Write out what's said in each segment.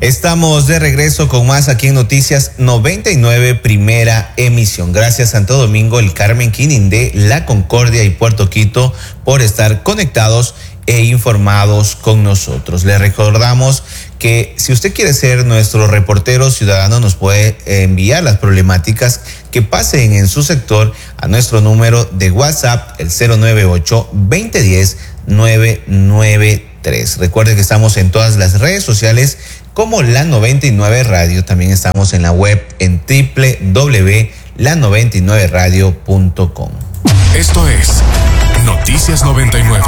Estamos de regreso con más aquí en Noticias 99, primera emisión. Gracias Santo Domingo, el Carmen, Quinindé, La Concordia y Puerto Quito por estar conectados e informados con nosotros. Les recordamos que si usted quiere ser nuestro reportero ciudadano, nos puede enviar las problemáticas que pasen en su sector a nuestro número de WhatsApp, el 098-2010-993. Recuerde que estamos en todas las redes sociales como La 99 Radio. También estamos en la web en www.la99radio.com. Esto es Noticias 99.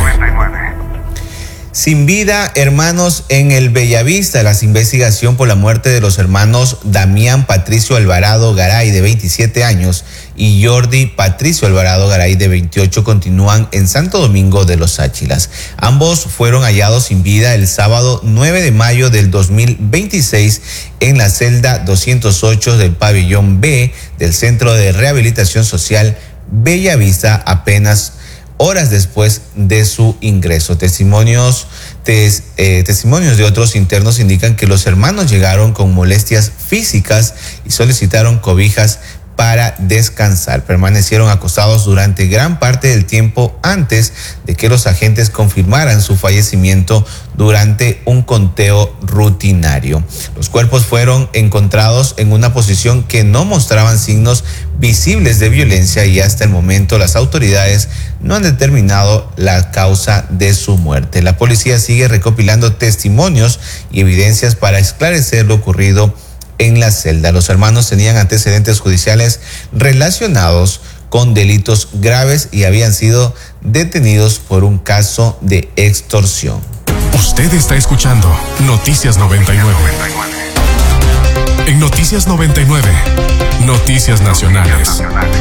Sin vida, hermanos, en el Bellavista. La investigación por la muerte de los hermanos Damián Patricio Alvarado Garay, de 27 años, y Jordi Patricio Alvarado Garay, de 28, continúan en Santo Domingo de los Áchilas. Ambos fueron hallados sin vida el sábado 9 de mayo del 2026 en la celda 208 del pabellón B del Centro de Rehabilitación Social Bellavista, apenas horas después de su ingreso. Testimonios de otros internos indican que los hermanos llegaron con molestias físicas y solicitaron cobijas para descansar. Permanecieron acostados durante gran parte del tiempo antes de que los agentes confirmaran su fallecimiento durante un conteo rutinario. Los cuerpos fueron encontrados en una posición que no mostraban signos visibles de violencia y hasta el momento las autoridades no han determinado la causa de su muerte. La policía sigue recopilando testimonios y evidencias para esclarecer lo ocurrido en la celda. Los hermanos tenían antecedentes judiciales relacionados con delitos graves y habían sido detenidos por un caso de extorsión. Usted está escuchando Noticias 99. En Noticias 99, Noticias Nacionales.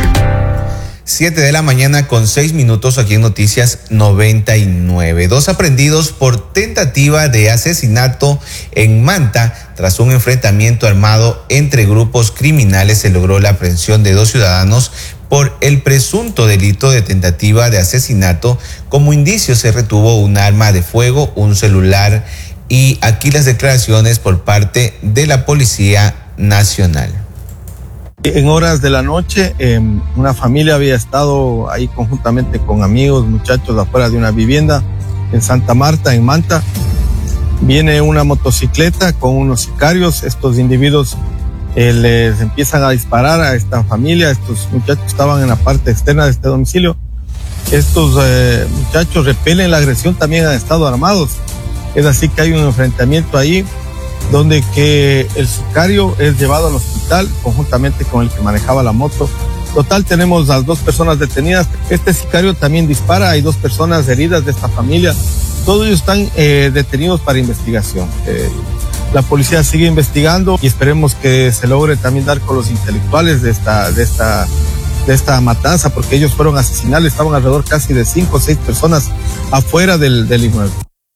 7:06 a.m. aquí en Noticias 99. 2 aprendidos por tentativa de asesinato en Manta. Tras un enfrentamiento armado entre grupos criminales, se logró la aprehensión de 2 ciudadanos por el presunto delito de tentativa de asesinato. Como indicio se retuvo un arma de fuego, un celular, y aquí las declaraciones por parte de la Policía Nacional. En horas de la noche, una familia había estado ahí conjuntamente con amigos, muchachos, afuera de una vivienda en Santa Marta, en Manta. Viene una motocicleta con unos sicarios. Estos individuos les empiezan a disparar a esta familia. Estos muchachos estaban en la parte externa de este domicilio. Estos muchachos repelen la agresión, también han estado armados. Es así que hay un enfrentamiento ahí, donde que el sicario es llevado al hospital conjuntamente con el que manejaba la moto. Total, tenemos las 2 personas detenidas. Este sicario también dispara, hay 2 personas heridas de esta familia. Todos ellos están detenidos para investigación. La policía sigue investigando y esperemos que se logre también dar con los intelectuales de esta matanza, porque ellos fueron asesinados, estaban alrededor casi de 5 o 6 personas afuera del inmueble.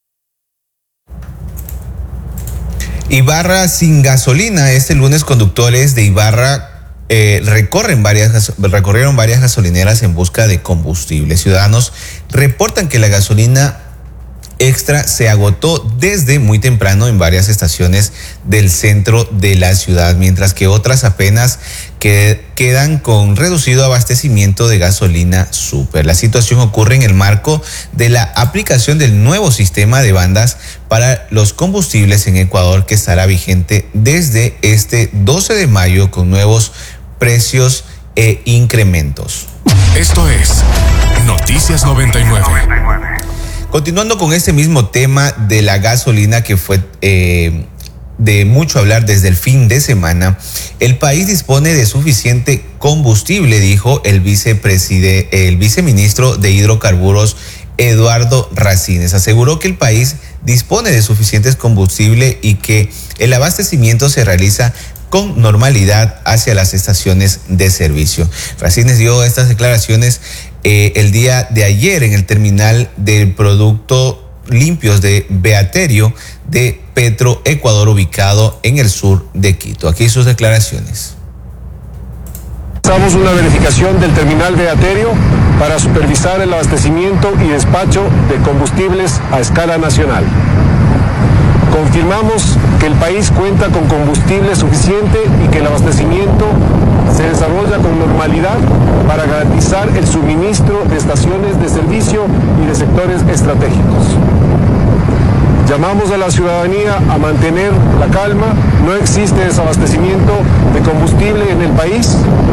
Ibarra sin gasolina. Este lunes conductores de Ibarra recorrieron varias gasolineras en busca de combustible. Ciudadanos reportan que la gasolina extra se agotó desde muy temprano en varias estaciones del centro de la ciudad, mientras que otras apenas quedan con reducido abastecimiento de gasolina super. La situación ocurre en el marco de la aplicación del nuevo sistema de bandas para los combustibles en Ecuador, que estará vigente desde este 12 de mayo con nuevos precios e incrementos. Esto es Noticias 99. Continuando con este mismo tema de la gasolina, que fue de mucho hablar desde el fin de semana, el país dispone de suficiente combustible, dijo el viceministro de Hidrocarburos, Eduardo Racines. Aseguró que el país dispone de suficiente combustible y que el abastecimiento se realiza con normalidad hacia las estaciones de servicio. Racines dio estas declaraciones el día de ayer en el terminal del producto limpios de Beaterio de Petroecuador, ubicado en el sur de Quito. Aquí sus declaraciones. Realizamos una verificación del terminal Beaterio para supervisar el abastecimiento y despacho de combustibles a escala nacional. Confirmamos que el país cuenta con combustible suficiente y que el abastecimiento se desarrolla con normalidad para garantizar el suministro de estaciones de servicio y de sectores estratégicos. Llamamos a la ciudadanía a mantener la calma, no existe desabastecimiento de combustible en el país.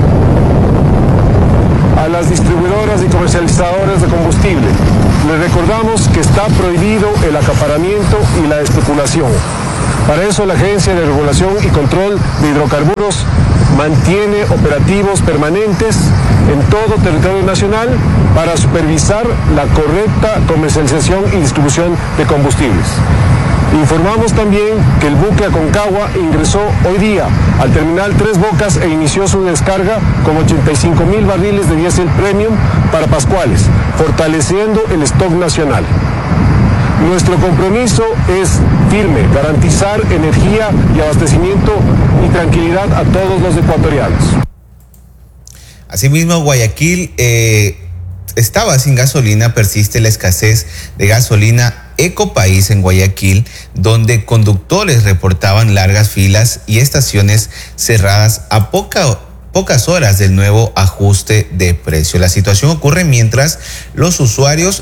A las distribuidoras y comercializadoras de combustible, les recordamos que está prohibido el acaparamiento y la especulación. Para eso la Agencia de Regulación y Control de Hidrocarburos mantiene operativos permanentes en todo territorio nacional para supervisar la correcta comercialización y distribución de combustibles. Informamos también que el buque Aconcagua ingresó hoy día al terminal Tres Bocas e inició su descarga con 85,000 barriles de diésel premium para Pascuales, fortaleciendo el stock nacional. Nuestro compromiso es firme, garantizar energía y abastecimiento y tranquilidad a todos los ecuatorianos. Asimismo, Guayaquil estaba sin gasolina, persiste la escasez de gasolina Ecopaís en Guayaquil, donde conductores reportaban largas filas y estaciones cerradas a pocas horas del nuevo ajuste de precio. La situación ocurre mientras los usuarios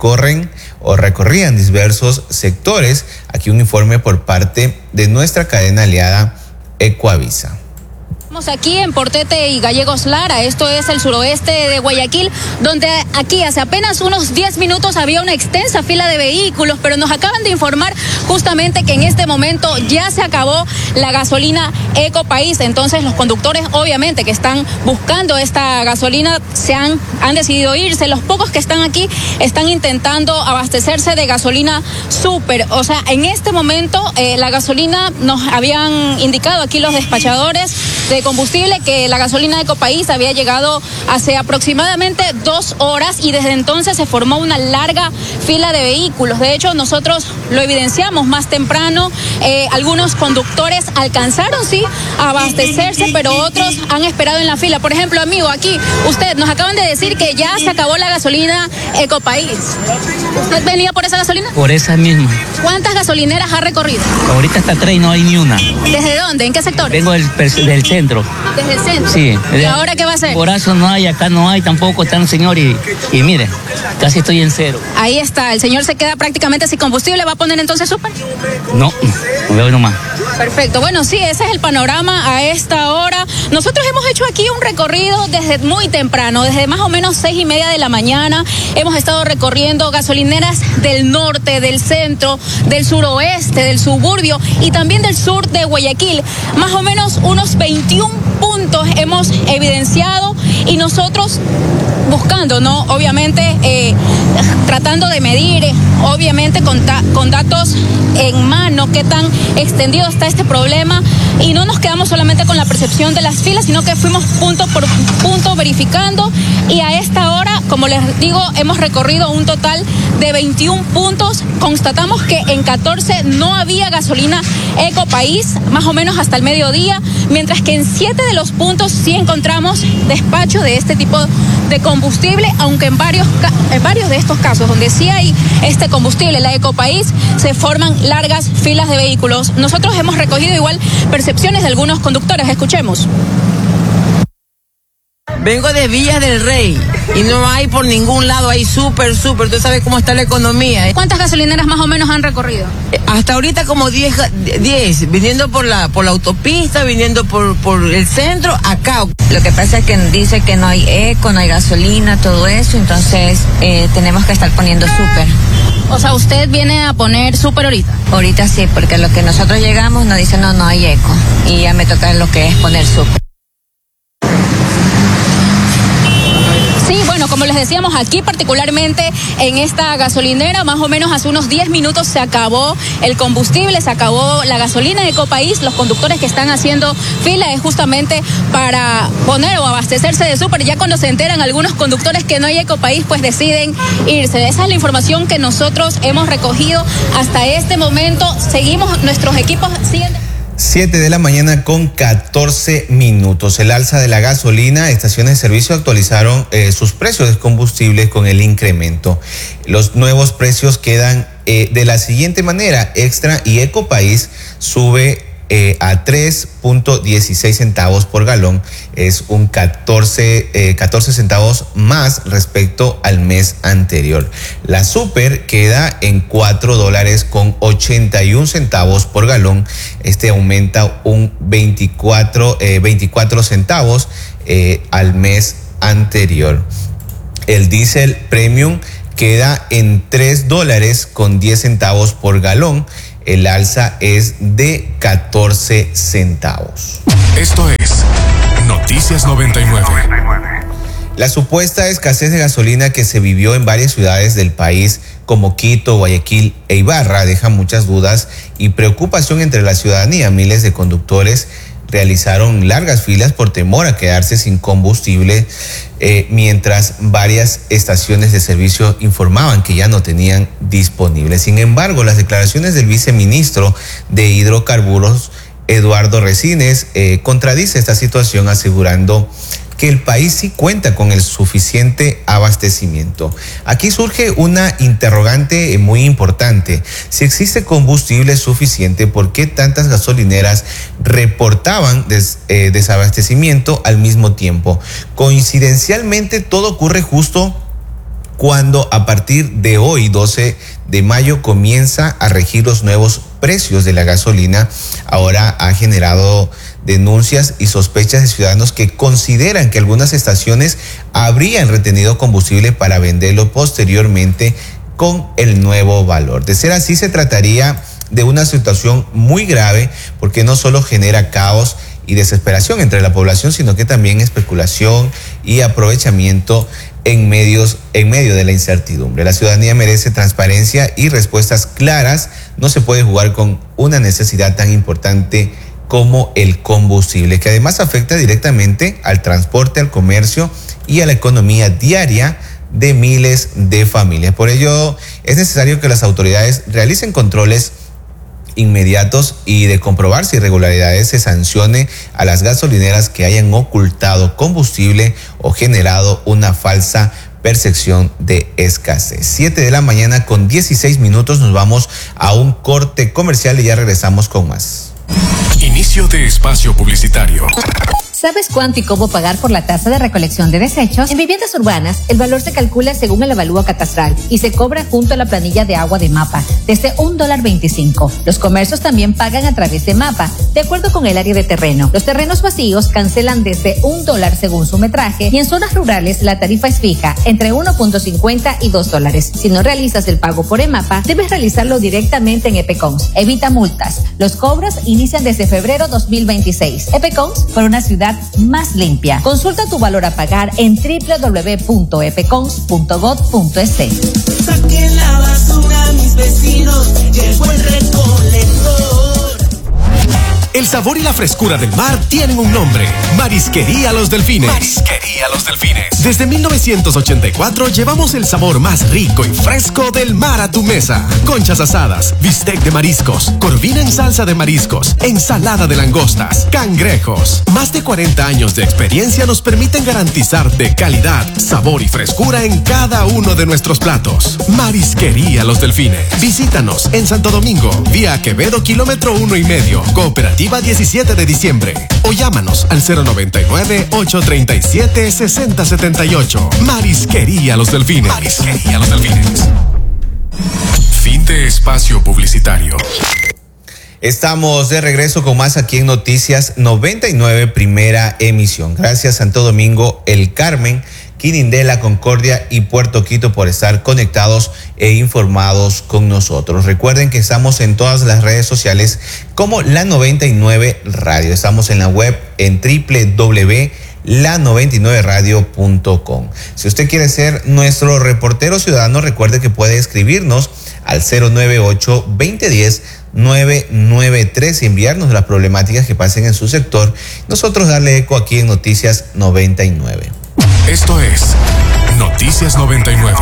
recorrían diversos sectores. Aquí un informe por parte de nuestra cadena aliada Ecoavisa. Estamos aquí en Portete y Gallegos Lara, esto es el suroeste de Guayaquil, donde aquí hace apenas unos 10 minutos había una extensa fila de vehículos, pero nos acaban de informar justamente que en este momento ya se acabó la gasolina Ecopaís. Entonces los conductores obviamente que están buscando esta gasolina han decidido irse. Los pocos que están aquí están intentando abastecerse de gasolina Super. O sea, en este momento la gasolina, nos habían indicado aquí los despachadores de combustible que la gasolina de Ecopaís había llegado hace aproximadamente 2 horas y desde entonces se formó una larga fila de vehículos. De hecho, nosotros lo evidenciamos más temprano. Algunos conductores alcanzaron sí a abastecerse, pero otros han esperado en la fila. Por ejemplo, amigo, aquí usted nos acaban de decir que ya se acabó la gasolina Ecopaís. ¿Usted venía por esa gasolina? Por esa misma. ¿Cuántas gasolineras ha recorrido? Ahorita hasta 3 y no hay ni una. ¿Desde dónde? ¿En qué sector? Vengo del centro. ¿Desde el centro? Sí. ¿Y ahora qué va a hacer? Por eso no hay, acá no hay, tampoco está un señor y mire, casi estoy en cero. Ahí está, el señor se queda prácticamente sin combustible. ¿Va a poner entonces Super? No veo nomás. Perfecto, bueno, sí, ese es el panorama a esta hora. Nosotros hemos hecho aquí un recorrido desde muy temprano, desde más o menos 6:30 de la mañana. Hemos estado recorriendo gasolineras del norte, del centro, del suroeste, del suburbio y también del sur de Guayaquil. Más o menos unos 21 puntos hemos evidenciado y nosotros buscando, ¿no? Obviamente tratando de medir, obviamente con datos en mano, qué tan extendido está este problema, y no nos quedamos solamente con la percepción de las filas, sino que fuimos punto por punto verificando, y a esta hora, como les digo, hemos recorrido un total de 21 puntos. Constatamos que en 14 no había gasolina Ecopaís, más o menos hasta el mediodía, mientras que en 7 de los puntos sí encontramos despacho de este tipo de combustible, aunque en varios de estos casos donde sí hay este combustible, la Ecopaís, se forman largas filas de vehículos. Nosotros hemos recogido igual percepciones de algunos conductores. Escuchemos. Vengo de Villas del Rey y no hay por ningún lado, hay súper, tú sabes cómo está la economía. ¿Cuántas gasolineras más o menos han recorrido? Hasta ahorita como 10, viniendo por la autopista, viniendo por el centro, acá. Lo que pasa es que dice que no hay eco, no hay gasolina, todo eso, entonces tenemos que estar poniendo Super. O sea, ¿usted viene a poner Super ahorita? Ahorita sí, porque lo que nosotros llegamos nos dicen no hay eco, y ya me toca lo que es poner Super. Sí, bueno, como les decíamos, aquí particularmente en esta gasolinera, más o menos hace unos 10 minutos se acabó el combustible, se acabó la gasolina de Ecopaís. Los conductores que están haciendo fila es justamente para poner o abastecerse de Super. Ya cuando se enteran algunos conductores que no hay Ecopaís, pues deciden irse. Esa es la información que nosotros hemos recogido hasta este momento. Seguimos, nuestros equipos siguen... 7 de la mañana con 14 minutos. El alza de la gasolina, estaciones de servicio actualizaron sus precios de combustibles con el incremento. Los nuevos precios quedan de la siguiente manera: Extra y Ecopaís sube a 3.16 centavos por galón, es un 14 centavos más respecto al mes anterior. La Super queda en $4.81 por galón, este aumenta un 24 centavos al mes anterior. El diésel premium queda en $3.10 por galón. El alza es de 14 centavos. Esto es Noticias 99. La supuesta escasez de gasolina que se vivió en varias ciudades del país, como Quito, Guayaquil e Ibarra, deja muchas dudas y preocupación entre la ciudadanía. Miles de conductores realizaron largas filas por temor a quedarse sin combustible, mientras varias estaciones de servicio informaban que ya no tenían disponible. Sin embargo, las declaraciones del viceministro de Hidrocarburos, Eduardo Resines, contradice esta situación, asegurando que el país sí cuenta con el suficiente abastecimiento. Aquí surge una interrogante muy importante. Si existe combustible suficiente, ¿por qué tantas gasolineras reportaban desabastecimiento al mismo tiempo? Coincidencialmente, todo ocurre justo cuando a partir de hoy, 12 de mayo, comienza a regir los nuevos precios de la gasolina. Ahora ha generado denuncias y sospechas de ciudadanos que consideran que algunas estaciones habrían retenido combustible para venderlo posteriormente con el nuevo valor. De ser así, se trataría de una situación muy grave, porque no solo genera caos y desesperación entre la población, sino que también especulación y aprovechamiento en medio de la incertidumbre. La ciudadanía merece transparencia y respuestas claras. No se puede jugar con una necesidad tan importante como el combustible, que además afecta directamente al transporte, al comercio y a la economía diaria de miles de familias. Por ello, es necesario que las autoridades realicen controles inmediatos y, de comprobarse irregularidades, se sancione a las gasolineras que hayan ocultado combustible o generado una falsa percepción de escasez. 7:16 a.m. Nos vamos a un corte comercial y ya regresamos con más. Inicio de espacio publicitario. ¿Sabes cuánto y cómo pagar por la tasa de recolección de desechos? En viviendas urbanas, el valor se calcula según el avalúo catastral y se cobra junto a la planilla de agua de MAPA, desde $1.25. Los comercios también pagan a través de MAPA, de acuerdo con el área de terreno. Los terrenos vacíos cancelan desde $1 según su metraje, y en zonas rurales la tarifa es fija, entre $1.50 y $2. Si no realizas el pago por EMAPA, debes realizarlo directamente en EPECONS. Evita multas. Los cobros inician desde febrero 2026. EPECONS, por una ciudad más limpia. Consulta tu valor a pagar en www.epecons.gov.es. Saquen la basura, mis vecinos, llegó el recolector. El sabor y la frescura del mar tienen un nombre: Marisquería Los Delfines. Marisquería Los Delfines. Desde 1984 llevamos el sabor más rico y fresco del mar a tu mesa. Conchas asadas, bistec de mariscos, corvina en salsa de mariscos, ensalada de langostas, cangrejos. Más de 40 años de experiencia nos permiten garantizarte calidad, sabor y frescura en cada uno de nuestros platos. Marisquería Los Delfines. Visítanos en Santo Domingo, vía Quevedo, kilómetro 1.5, Cooperativa 17 de diciembre, o llámanos al 099-837-6078. Marisquería Los Delfines. Marisquería Los Delfines. Fin de espacio publicitario. Estamos de regreso con más aquí en Noticias 99, primera emisión. Gracias Santo Domingo, El Carmen, Quirindela, Concordia y Puerto Quito por estar conectados e informados con nosotros. Recuerden que estamos en todas las redes sociales como La 99 Radio. Estamos en la web en www.la99radio.com. Si usted quiere ser nuestro reportero ciudadano, recuerde que puede escribirnos al 098-2010-993 y enviarnos las problemáticas que pasen en su sector. Nosotros darle eco aquí en Noticias 99. Esto es Noticias 99.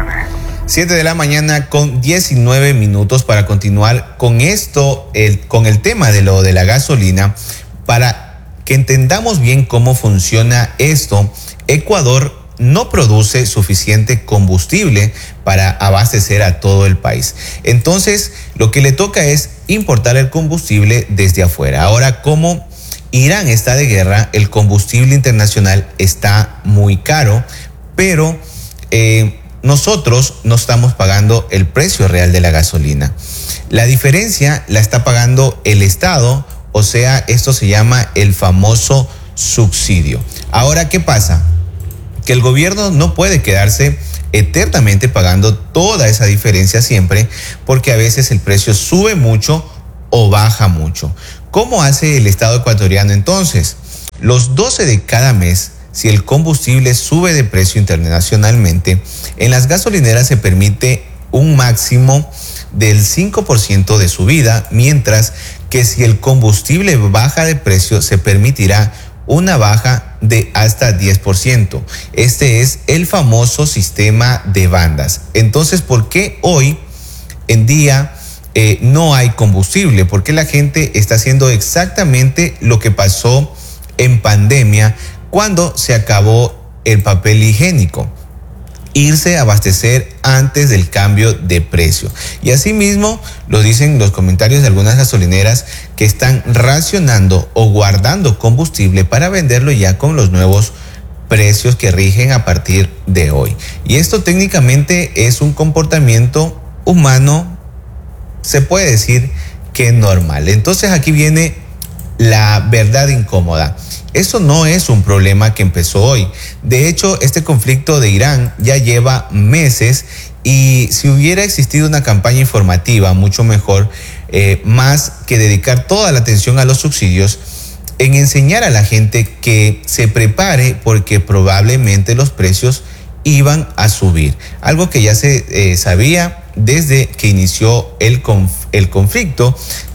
7:19 a.m. para continuar con esto, con el tema de lo de la gasolina. Para que entendamos bien cómo funciona esto, Ecuador no produce suficiente combustible para abastecer a todo el país. Entonces, lo que le toca es importar el combustible desde afuera. Ahora, como Irán está de guerra, el combustible internacional está muy caro, pero nosotros no estamos pagando el precio real de la gasolina. La diferencia la está pagando el Estado, o sea, esto se llama el famoso subsidio. Ahora, ¿qué pasa? Que el gobierno no puede quedarse eternamente pagando toda esa diferencia siempre, porque a veces el precio sube mucho o baja mucho. ¿Cómo hace el Estado ecuatoriano entonces? Los 12 de cada mes, si el combustible sube de precio internacionalmente, en las gasolineras se permite un máximo del 5% de subida, mientras que si el combustible baja de precio se permitirá una baja de hasta 10%. Este es el famoso sistema de bandas. Entonces, ¿por qué hoy en día no hay combustible? Porque la gente está haciendo exactamente lo que pasó en pandemia cuando se acabó el papel higiénico: irse a abastecer antes del cambio de precio. Y asimismo lo dicen los comentarios de algunas gasolineras, que están racionando o guardando combustible para venderlo ya con los nuevos precios que rigen a partir de hoy. Y esto técnicamente es un comportamiento humano, se puede decir que normal. Entonces aquí viene la verdad incómoda. Eso no es un problema que empezó hoy. De hecho, este conflicto de Irán ya lleva meses, y si hubiera existido una campaña informativa mucho mejor, más que dedicar toda la atención a los subsidios, en enseñar a la gente que se prepare, porque probablemente los precios iban a subir. Algo que ya se sabía desde que inició el conflicto,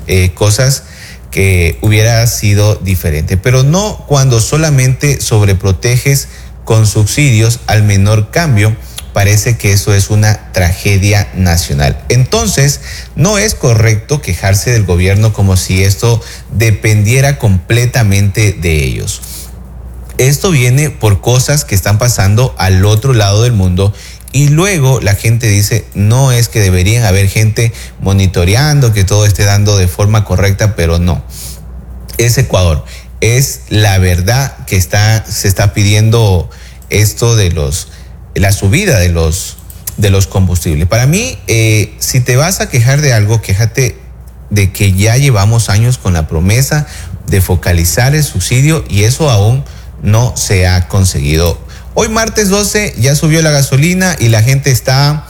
cosas que hubiera sido diferente, pero no cuando solamente sobreproteges con subsidios al menor cambio. Parece que eso es una tragedia nacional. Entonces, no es correcto quejarse del gobierno como si esto dependiera completamente de ellos. Esto viene por cosas que están pasando al otro lado del mundo, y luego la gente dice, no, es que deberían haber gente monitoreando que todo esté dando de forma correcta, pero no. Es Ecuador. Es la verdad que se está pidiendo esto de la subida de los combustibles. Para mí, si te vas a quejar de algo, quéjate de que ya llevamos años con la promesa de focalizar el subsidio, y eso aún no se ha conseguido. Hoy martes 12 ya subió la gasolina y la gente está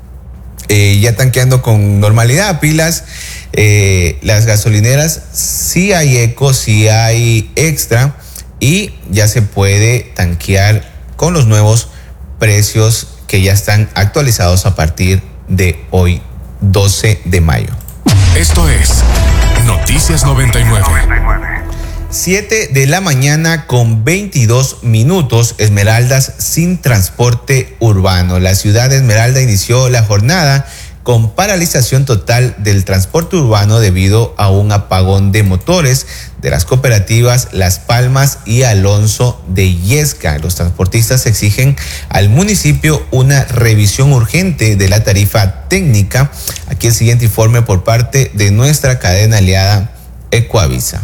ya tanqueando con normalidad pilas. Las gasolineras, sí hay eco, sí hay extra, y ya se puede tanquear con los nuevos precios que ya están actualizados a partir de hoy, 12 de mayo. Esto es Noticias 99. 7 de la mañana con 22 minutos, Esmeraldas sin transporte urbano. La ciudad de Esmeralda inició la jornada con paralización total del transporte urbano debido a un apagón de motores de las cooperativas Las Palmas y Alonso de Illesca. Los transportistas exigen al municipio una revisión urgente de la tarifa técnica. Aquí el siguiente informe por parte de nuestra cadena aliada Ecoavisa.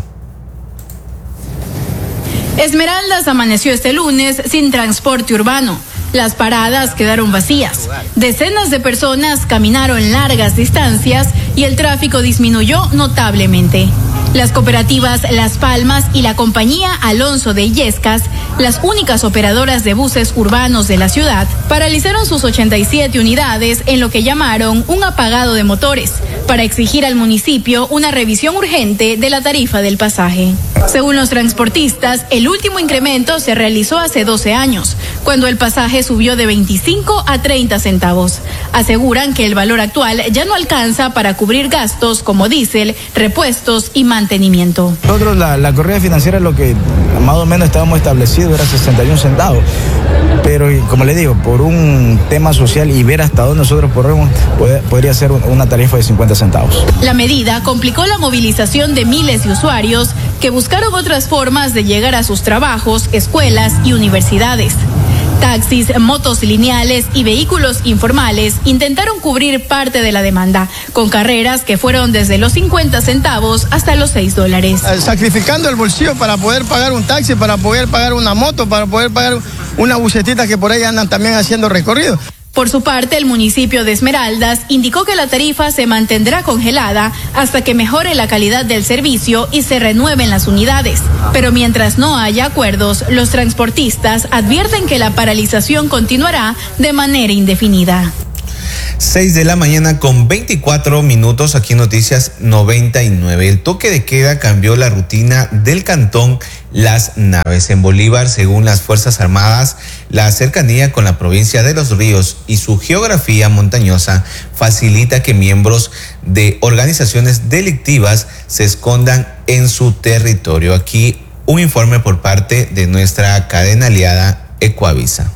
Esmeraldas amaneció este lunes sin transporte urbano. Las paradas quedaron vacías. Decenas de personas caminaron largas distancias y el tráfico disminuyó notablemente. Las cooperativas Las Palmas y la compañía Alonso de Illescas, las únicas operadoras de buses urbanos de la ciudad, paralizaron sus 87 unidades en lo que llamaron un apagado de motores, para exigir al municipio una revisión urgente de la tarifa del pasaje. Según los transportistas, el último incremento se realizó hace 12 años, cuando el pasaje subió de 25 a 30 centavos. Aseguran que el valor actual ya no alcanza para cubrir gastos como diésel, repuestos y mantenimiento. Nosotros la corrida financiera, lo que más o menos estábamos establecido era 61 centavos, pero como le digo, por un tema social y ver hasta dónde nosotros podría ser una tarifa de 50 centavos. La medida complicó la movilización de miles de usuarios que buscaron otras formas de llegar a sus trabajos, escuelas y universidades. Taxis, motos lineales y vehículos informales intentaron cubrir parte de la demanda, con carreras que fueron desde los 50 centavos hasta los $6. Sacrificando el bolsillo para poder pagar un taxi, para poder pagar una moto, para poder pagar una bucetita que por ahí andan también haciendo recorrido. Por su parte, el municipio de Esmeraldas indicó que la tarifa se mantendrá congelada hasta que mejore la calidad del servicio y se renueven las unidades. Pero mientras no haya acuerdos, los transportistas advierten que la paralización continuará de manera indefinida. 6 de la mañana con 24 minutos, aquí en Noticias 99. El toque de queda cambió la rutina del cantón Las Naves. En Bolívar, según las Fuerzas Armadas, la cercanía con la provincia de Los Ríos y su geografía montañosa facilita que miembros de organizaciones delictivas se escondan en su territorio. Aquí un informe por parte de nuestra cadena aliada Ecuavisa.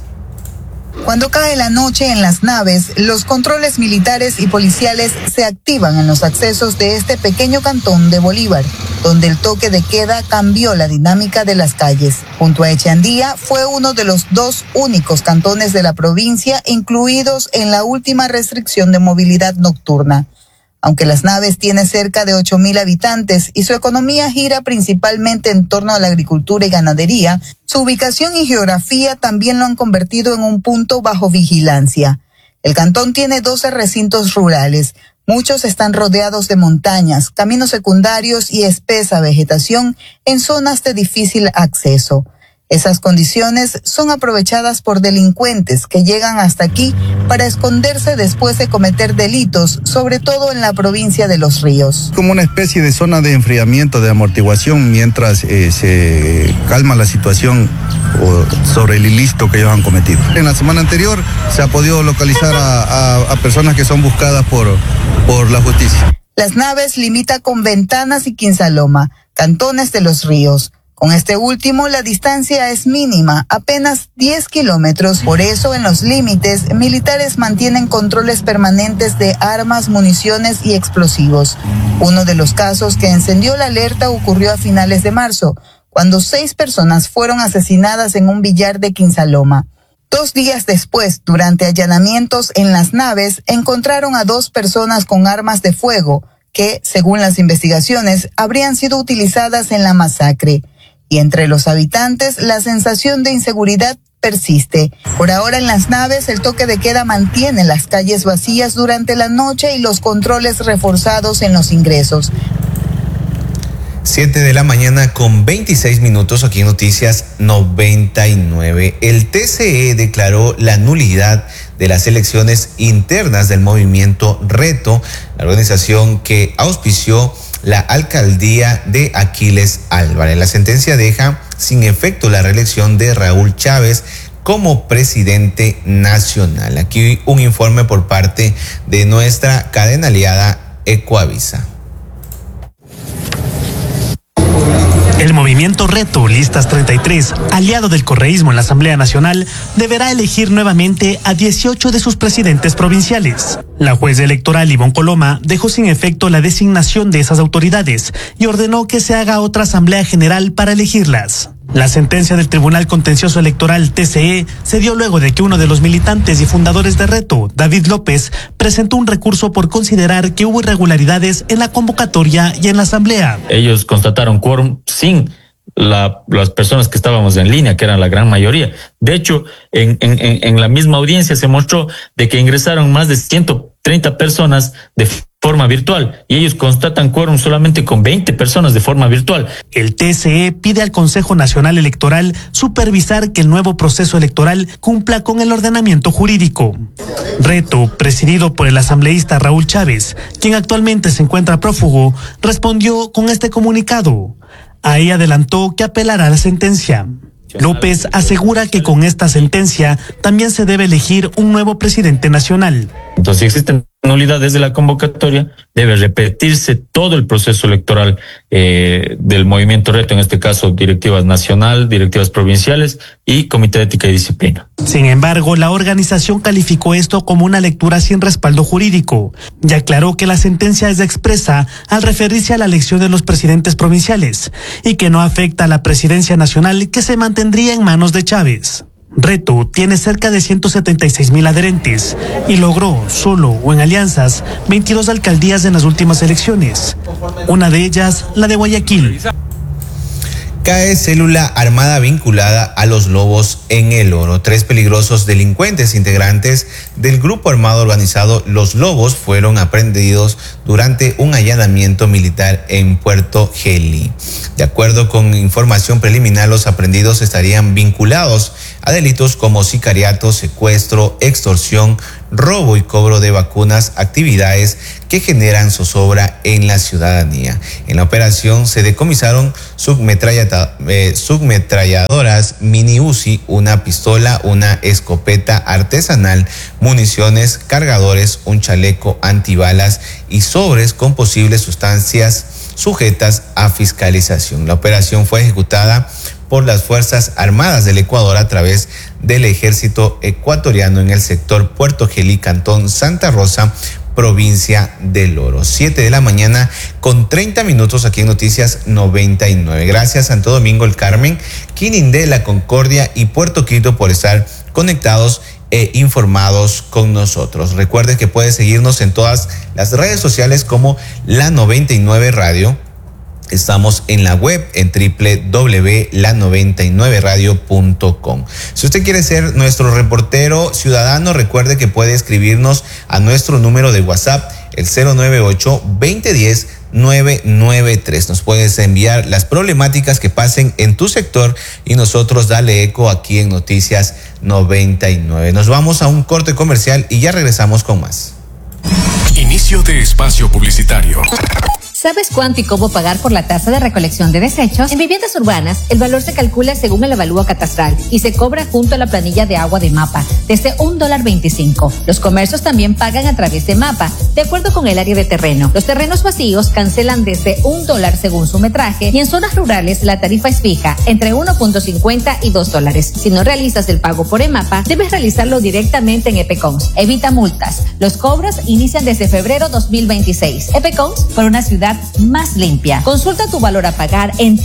Cuando cae la noche en Las Naves, los controles militares y policiales se activan en los accesos de este pequeño cantón de Bolívar, donde el toque de queda cambió la dinámica de las calles. Junto a Echandía, fue uno de los 2 únicos cantones de la provincia incluidos en la última restricción de movilidad nocturna. Aunque Las Naves tiene cerca de 8,000 habitantes y su economía gira principalmente en torno a la agricultura y ganadería, su ubicación y geografía también lo han convertido en un punto bajo vigilancia. El cantón tiene 12 recintos rurales. Muchos están rodeados de montañas, caminos secundarios y espesa vegetación en zonas de difícil acceso. Esas condiciones son aprovechadas por delincuentes que llegan hasta aquí para esconderse después de cometer delitos, sobre todo en la provincia de Los Ríos. Como una especie de zona de enfriamiento, de amortiguación, mientras se calma la situación sobre el ilícito que ellos han cometido. En la semana anterior se ha podido localizar a personas que son buscadas por la justicia. Las Naves limita con Ventanas y Quinsaloma, cantones de Los Ríos. Con este último, la distancia es mínima, apenas 10 kilómetros. Por eso, en los límites, militares mantienen controles permanentes de armas, municiones y explosivos. Uno de los casos que encendió la alerta ocurrió a finales de marzo, cuando 6 personas fueron asesinadas en un billar de Quinsaloma. 2 días después, durante allanamientos en Las Naves, encontraron a 2 personas con armas de fuego que, según las investigaciones, habrían sido utilizadas en la masacre. Y entre los habitantes, la sensación de inseguridad persiste. Por ahora en Las Naves, el toque de queda mantiene las calles vacías durante la noche y los controles reforzados en los ingresos. 7 de la mañana con 26 minutos, aquí en Noticias 99. El TCE declaró la nulidad de las elecciones internas del movimiento Reto, la organización que auspició la alcaldía de Aquiles Álvarez. La sentencia deja sin efecto la reelección de Raúl Chávez como presidente nacional. Aquí un informe por parte de nuestra cadena aliada Ecuavisa. El movimiento Reto, Listas 33, aliado del correísmo en la Asamblea Nacional, deberá elegir nuevamente a 18 de sus presidentes provinciales. La jueza electoral Ivonne Coloma dejó sin efecto la designación de esas autoridades y ordenó que se haga otra Asamblea General para elegirlas. La sentencia del Tribunal Contencioso Electoral TCE se dio luego de que uno de los militantes y fundadores de Reto, David López, presentó un recurso por considerar que hubo irregularidades en la convocatoria y en la asamblea. Ellos constataron quórum sin las personas que estábamos en línea, que eran la gran mayoría. De hecho, en la misma audiencia se mostró de que ingresaron más de 130 personas de forma virtual y ellos constatan quórum solamente con 20 personas de forma virtual. El TCE pide al Consejo Nacional Electoral supervisar que el nuevo proceso electoral cumpla con el ordenamiento jurídico. Reto, presidido por el asambleísta Raúl Chávez, quien actualmente se encuentra prófugo, respondió con este comunicado. Ahí adelantó que apelará a la sentencia. López asegura que con esta sentencia también se debe elegir un nuevo presidente nacional. Entonces, si existen nulidades de la convocatoria, debe repetirse todo el proceso electoral del movimiento Reto, en este caso directivas nacional, directivas provinciales y comité de ética y disciplina. Sin embargo, la organización calificó esto como una lectura sin respaldo jurídico y aclaró que la sentencia es expresa al referirse a la elección de los presidentes provinciales y que no afecta a la presidencia nacional, que se mantendría en manos de Chávez. Reto tiene cerca de 176,000 adherentes y logró, solo o en alianzas, 22 alcaldías en las últimas elecciones. Una de ellas, la de Guayaquil. Cae célula armada vinculada a los Lobos en El Oro. 3 peligrosos delincuentes integrantes del grupo armado organizado Los Lobos fueron aprehendidos durante un allanamiento militar en Puerto Gelí. De acuerdo con información preliminar, los aprehendidos estarían vinculados a delitos como sicariato, secuestro, extorsión, robo y cobro de vacunas, actividades que generan zozobra en la ciudadanía. En la operación se decomisaron submetralladoras mini Uzi, una pistola, una escopeta artesanal, municiones, cargadores, un chaleco antibalas y sobres con posibles sustancias sujetas a fiscalización. La operación fue ejecutada por las Fuerzas Armadas del Ecuador a través del Ejército Ecuatoriano en el sector Puerto Gelí, Cantón Santa Rosa, provincia del Oro. 7:30 a.m. aquí en Noticias 99. Gracias Santo Domingo, El Carmen, Quinindé, La Concordia y Puerto Quito por estar conectados e informados con nosotros. Recuerde que puede seguirnos en todas las redes sociales como La 99 Radio. Estamos en la web en www.la99radio.com. Si usted quiere ser nuestro reportero ciudadano, recuerde que puede escribirnos a nuestro número de WhatsApp, el 098-2010-993. Nos puedes enviar las problemáticas que pasen en tu sector y nosotros dale eco aquí en Noticias 99. Nos vamos a un corte comercial y ya regresamos con más. Inicio de espacio publicitario. ¿Sabes cuánto y cómo pagar por la tasa de recolección de desechos? En viviendas urbanas, el valor se calcula según el avalúo catastral y se cobra junto a la planilla de agua de MAPA, desde $1.25. Los comercios también pagan a través de MAPA, de acuerdo con el área de terreno. Los terrenos vacíos cancelan desde $1 según su metraje y en zonas rurales la tarifa es fija, entre $1.50 y $2. Si no realizas el pago por EMAPA, debes realizarlo directamente en EPECONS. Evita multas. Los cobros inician desde febrero 2026. EPECONS, por una ciudad más limpia. Consulta tu valor a pagar en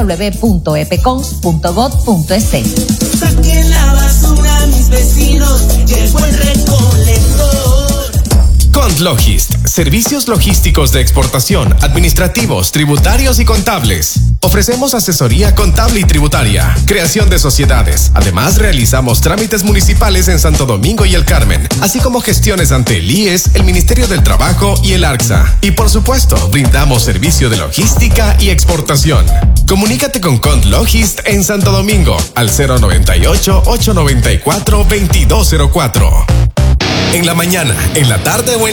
www.epecons.gov.es. Saquen la basura mis vecinos, llegó el recolector. Condlogist, servicios logísticos de exportación, administrativos, tributarios y contables. Ofrecemos asesoría contable y tributaria, creación de sociedades. Además, realizamos trámites municipales en Santo Domingo y El Carmen, así como gestiones ante el IES, el Ministerio del Trabajo y el ARCSA. Y por supuesto, brindamos servicio de logística y exportación. Comunícate con Condlogist en Santo Domingo al 098-894-2204. En la mañana, en la tarde o en